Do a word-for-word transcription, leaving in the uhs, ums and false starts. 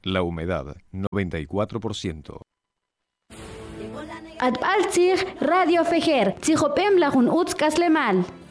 La humedad, noventa y cuatro por ciento. Atbaltzig Radio Fejer, Tzijopem Lajun Utz Kaslemal.